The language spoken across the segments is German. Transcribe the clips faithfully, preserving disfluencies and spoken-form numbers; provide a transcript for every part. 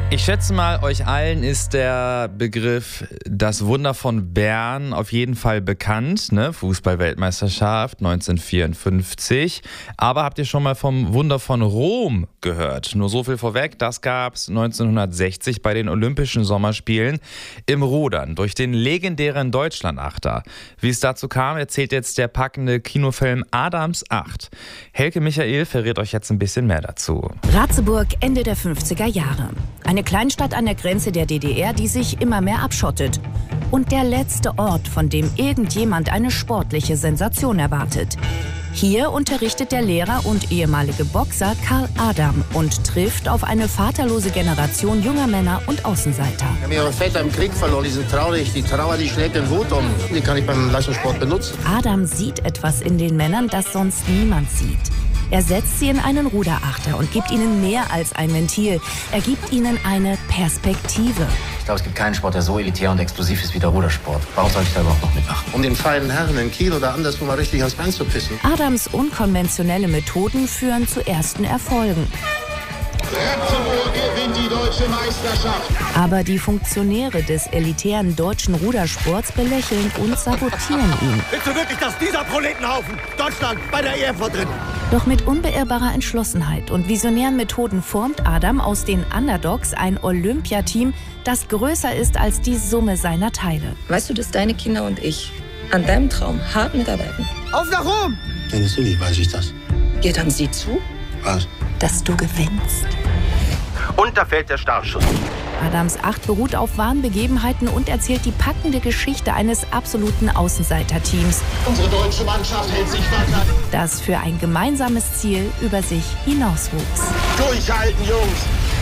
Ich schätze mal, euch allen ist der Begriff das Wunder von Bern auf jeden Fall bekannt, ne? Fußball-Weltmeisterschaft neunzehnhundertvierundfünfzig. Aber habt ihr schon mal vom Wunder von Rom gehört? Nur so viel vorweg, das gab's neunzehnhundertsechzig bei den Olympischen Sommerspielen im Rudern durch den legendären Deutschlandachter. Wie es dazu kam, erzählt jetzt der packende Kinofilm Adams acht. Helke Michael verrät euch jetzt ein bisschen mehr dazu. Ratzeburg, Ende der fünfziger Jahre. Eine Kleinstadt an der Grenze der D D R, die sich immer mehr abschottet. Und der letzte Ort, von dem irgendjemand eine sportliche Sensation erwartet. Hier unterrichtet der Lehrer und ehemalige Boxer Karl Adam und trifft auf eine vaterlose Generation junger Männer und Außenseiter. Ich habe ihren Väter im Krieg verloren, die sind traurig. Die Trauer, die schlägt den Wut um. Die kann ich beim Leistungssport benutzen. Adam sieht etwas in den Männern, das sonst niemand sieht. Er setzt sie in einen Ruderachter und gibt ihnen mehr als ein Ventil. Er gibt ihnen eine Perspektive. Ich glaube, es gibt keinen Sport, der so elitär und exklusiv ist wie der Rudersport. Warum soll ich da überhaupt noch mitmachen? Um den feinen Herren in Kiel oder anderswo mal richtig ans Bein zu pissen. Adams unkonventionelle Methoden führen zu ersten Erfolgen. Ratzeburg gewinnt die deutsche Meisterschaft. Aber die Funktionäre des elitären deutschen Rudersports belächeln und sabotieren ihn. Willst du wirklich, dass dieser Proletenhaufen Deutschland bei der E M vertritt? Doch mit unbeirrbarer Entschlossenheit und visionären Methoden formt Adam aus den Underdogs ein Olympiateam, das größer ist als die Summe seiner Teile. Weißt du, dass deine Kinder und ich an deinem Traum hart mitarbeiten? Auf nach Rom! Ja, natürlich weiß ich das. Ja, dann sieh zu, Was? dass du gewinnst. Und da fällt der Startschuss. Adams acht beruht auf wahren Begebenheiten und erzählt die packende Geschichte eines absoluten Außenseiterteams, Unsere deutsche Mannschaft hält sich wacker. das für ein gemeinsames Ziel über sich hinauswuchs. Durchhalten, Jungs!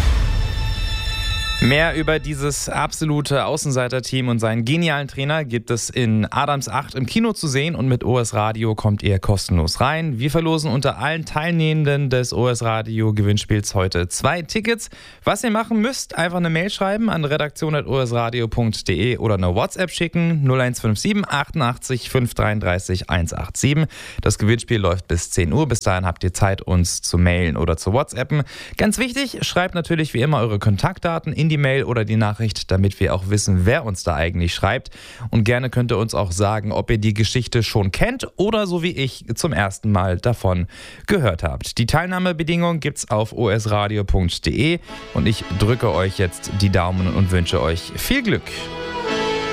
Mehr über dieses absolute Außenseiter-Team und seinen genialen Trainer gibt es in Adams acht im Kino zu sehen und mit O S Radio kommt ihr kostenlos rein. Wir verlosen unter allen Teilnehmenden des O S Radio Gewinnspiels heute zwei Tickets. Was ihr machen müsst, einfach eine Mail schreiben an redaktion at o s radio punkt d e oder eine WhatsApp schicken null eins fünf sieben achtundachtzig fünf dreiunddreißig hundertsiebenundachtzig. Das Gewinnspiel läuft bis zehn Uhr. Bis dahin habt ihr Zeit, uns zu mailen oder zu WhatsAppen. Ganz wichtig, schreibt natürlich wie immer eure Kontaktdaten in die Mail oder die Nachricht, damit wir auch wissen, wer uns da eigentlich schreibt. Und gerne könnt ihr uns auch sagen, ob ihr die Geschichte schon kennt oder so wie ich zum ersten Mal davon gehört habt. Die Teilnahmebedingungen gibt's auf o s radio punkt d e und ich drücke euch jetzt die Daumen und wünsche euch viel Glück.